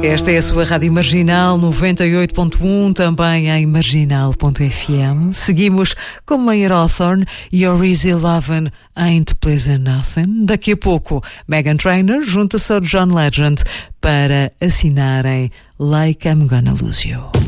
Esta é a sua Rádio Marginal 98.1, também em marginal.fm. Seguimos com Mayer Hawthorne, Your Easy Lovin' Ain't Pleasant Nothing. Daqui a pouco, Meghan Trainor junta-se ao John Legend para assinarem Like I'm Gonna Lose You.